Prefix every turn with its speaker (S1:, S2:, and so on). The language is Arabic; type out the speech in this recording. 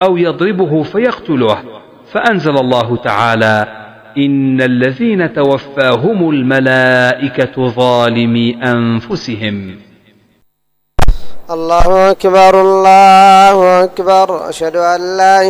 S1: أو يضربه فيقتله، فأنزل الله تعالى: إن الذين توفاهم الملائكة ظالمي أنفسهم.
S2: الله أكبر الله أكبر. أشهد أن لا